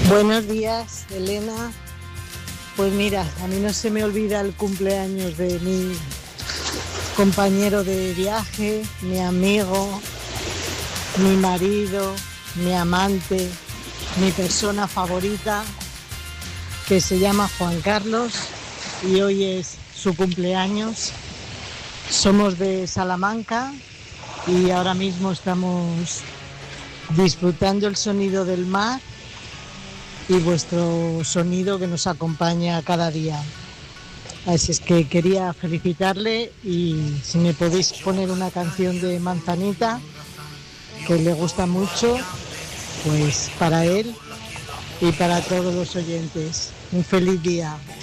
Buenos días, Elena. Pues mira, a mí no se me olvida el cumpleaños de mi compañero de viaje, mi amigo, mi marido, mi amante, mi persona favorita, que se llama Juan Carlos y hoy es su cumpleaños. Somos de Salamanca y ahora mismo estamos disfrutando el sonido del mar y vuestro sonido que nos acompaña cada día. Así es que quería felicitarle y si me podéis poner una canción de Manzanita que le gusta mucho, pues para él y para todos los oyentes. Un feliz día.